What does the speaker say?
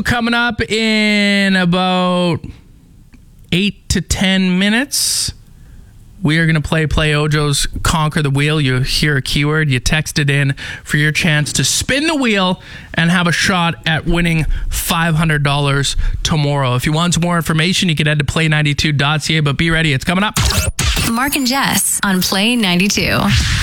Coming up in about 8 to 10 minutes, we are going to play Ojo's Conquer the Wheel. You hear a keyword, you text it in for your chance to spin the wheel and have a shot at winning $500 tomorrow. If you want some more information, you can head to play92.ca, but be ready, it's coming up. Mark and Jess on Play 92.